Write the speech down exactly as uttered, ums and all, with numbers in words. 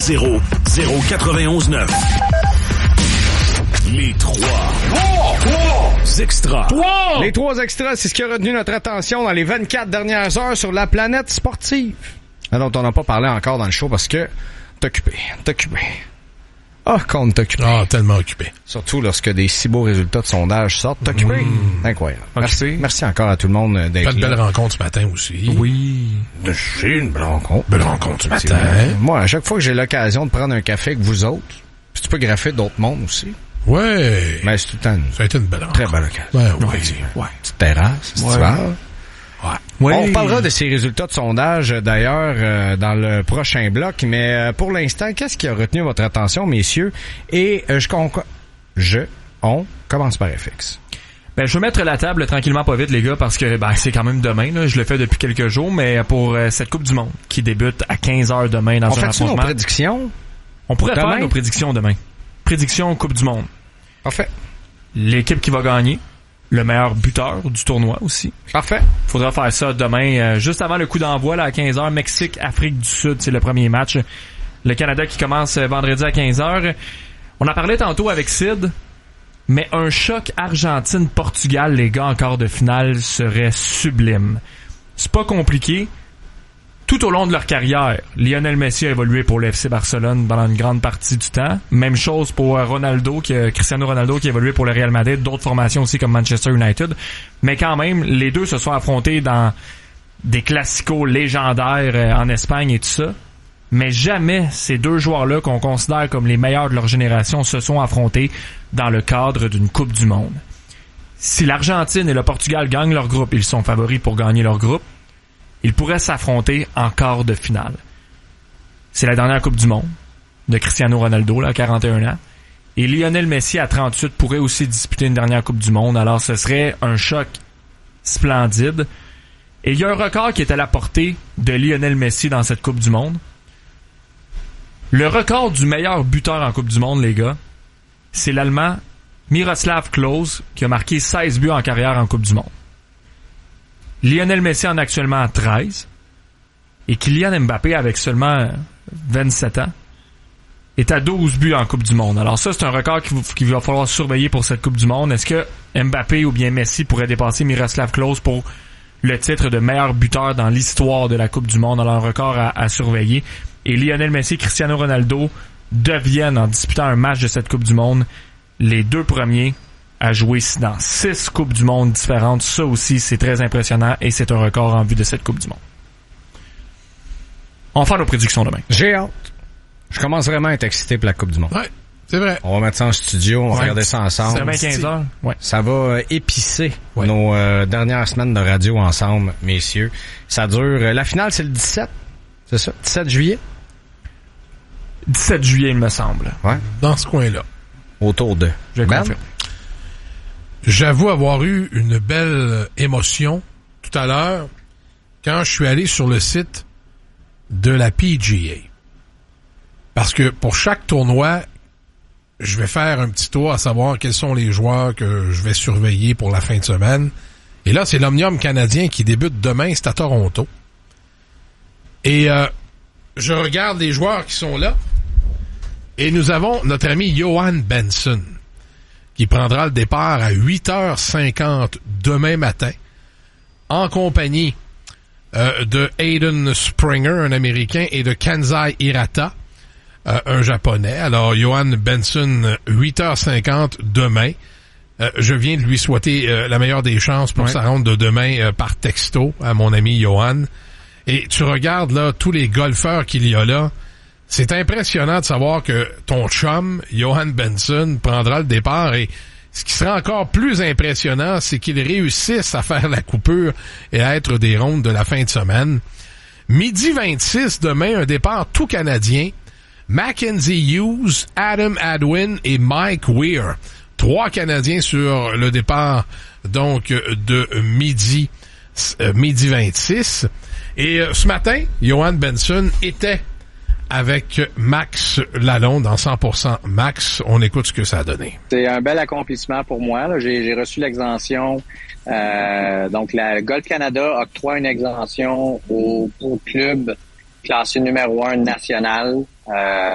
zéro zéro quatre-vingt-onze neuf. Les trois. Trois extras. Trois! Les trois extras, c'est ce qui a retenu notre attention dans les vingt-quatre dernières heures sur la planète sportive. Alors, on n'a pas parlé encore dans le show parce que t'es occupé, t'es occupé. Ah, oh, qu'on t'es occupé. Ah, tellement occupé. Surtout lorsque des si beaux résultats de sondage sortent. T'es occupé? Mmh. Incroyable. Merci. Occupé. Merci encore à tout le monde d'être là. Pas de belle rencontre ce matin aussi. Oui. C'est une belle rencontre. Belle rencontre ce matin. Moi, à chaque fois que j'ai l'occasion de prendre un café avec vous autres, puis tu peux graffer d'autres mondes aussi. Ouais. Mais c'est tout le temps une... Ça a été une belle rencontre. Très belle occasion. Ouais, ouais. ouais. ouais. Petite terrasse, ouais. tu vas. Ouais. Oui. On reparlera de ces résultats de sondage, d'ailleurs, euh, dans le prochain bloc. Mais euh, pour l'instant, qu'est-ce qui a retenu votre attention, messieurs? Et euh, je, on, je, on commence par F X. Ben, je vais mettre la table tranquillement pas vite, les gars, parce que ben, c'est quand même demain. Là. Je le fais depuis quelques jours, mais pour euh, cette Coupe du Monde qui débute à quinze heures demain dans on un affrontement. On fait nos prédictions? On pourrait demain? faire nos prédictions demain. Prédictions Coupe du Monde. Parfait. L'équipe qui va gagner. Le meilleur buteur du tournoi aussi. Parfait. Faudra faire ça demain, euh, juste avant le coup d'envoi, là, à quinze heures. Mexique, Afrique du Sud, c'est le premier match. Le Canada qui commence vendredi à quinze heures. On en parlait tantôt avec Sid, mais un choc Argentine-Portugal, les gars, en quart de finale, serait sublime. C'est pas compliqué. Tout au long de leur carrière, Lionel Messi a évolué pour le F C Barcelone pendant une grande partie du temps. Même chose pour Ronaldo, qui, Cristiano Ronaldo, qui a évolué pour le Real Madrid, d'autres formations aussi comme Manchester United. Mais quand même, les deux se sont affrontés dans des classicos légendaires en Espagne et tout ça. Mais jamais ces deux joueurs-là, qu'on considère comme les meilleurs de leur génération, se sont affrontés dans le cadre d'une Coupe du Monde. Si l'Argentine et le Portugal gagnent leur groupe, ils sont favoris pour gagner leur groupe. Ils pourraient s'affronter en quart de finale. C'est la dernière Coupe du Monde de Cristiano Ronaldo, là, à quarante et un ans. Et Lionel Messi, à trente-huit, pourrait aussi disputer une dernière Coupe du Monde. Alors, ce serait un choc splendide. Et il y a un record qui est à la portée de Lionel Messi dans cette Coupe du Monde. Le record du meilleur buteur en Coupe du Monde, les gars, c'est l'Allemand Miroslav Klose, qui a marqué seize buts en carrière en Coupe du Monde. Lionel Messi en a actuellement treize. Et Kylian Mbappé, avec seulement vingt-sept ans, est à douze buts en Coupe du Monde. Alors ça, c'est un record qu'il qu'il va falloir surveiller pour cette Coupe du Monde. Est-ce que Mbappé ou bien Messi pourrait dépasser Miroslav Klose pour le titre de meilleur buteur dans l'histoire de la Coupe du Monde? Alors un record à, à surveiller. Et Lionel Messi et Cristiano Ronaldo deviennent, en disputant un match de cette Coupe du Monde, les deux premiers à jouer dans six Coupes du Monde différentes. Ça aussi, c'est très impressionnant et c'est un record en vue de cette Coupe du Monde. On va faire nos prédictions demain. J'ai hâte. Je commence vraiment à être excité pour la Coupe du Monde. Ouais, c'est vrai. On va mettre ça en studio, on va ouais. regarder ça ensemble. C'est demain quinze heures. Ouais. Ça va euh, épicer ouais. nos euh, dernières semaines de radio ensemble, messieurs. Ça dure... Euh, la finale, c'est le dix-sept. C'est ça? dix-sept juillet? dix-sept juillet, il me semble. Ouais. Dans ce coin-là. Autour de... Je Ben? confirme. J'avoue avoir eu une belle émotion tout à l'heure quand je suis allé sur le site de la P G A. Parce que pour chaque tournoi, je vais faire un petit tour à savoir quels sont les joueurs que je vais surveiller pour la fin de semaine. Et là, c'est l'Omnium canadien qui débute demain, c'est à Toronto. Et euh, je regarde les joueurs qui sont là. Et nous avons notre ami Johan Benson, qui prendra le départ à huit heures cinquante demain matin, en compagnie euh, de Hayden Springer, un Américain, et de Kansai Hirata, euh, un Japonais. Alors, Johan Benson, huit heures cinquante demain. Euh, je viens de lui souhaiter euh, la meilleure des chances pour ouais. sa ronde de demain euh, par texto à mon ami Johan. Et tu regardes là tous les golfeurs qu'il y a là. C'est impressionnant de savoir que ton chum, Johan Benson, prendra le départ et ce qui sera encore plus impressionnant, c'est qu'il réussisse à faire la coupure et à être des rondes de la fin de semaine. Midi vingt-six, demain, un départ tout canadien. Mackenzie Hughes, Adam Hadwin et Mike Weir. Trois Canadiens sur le départ, donc, de midi, euh, midi vingt-six. Et euh, ce matin, Johan Benson était avec Max Lalonde dans cent pour cent Max. On écoute ce que ça a donné. C'est un bel accomplissement pour moi. Là. J'ai, j'ai reçu l'exemption. Euh, donc, la Golf Canada octroie une exemption au, au club classé numéro un national. Euh,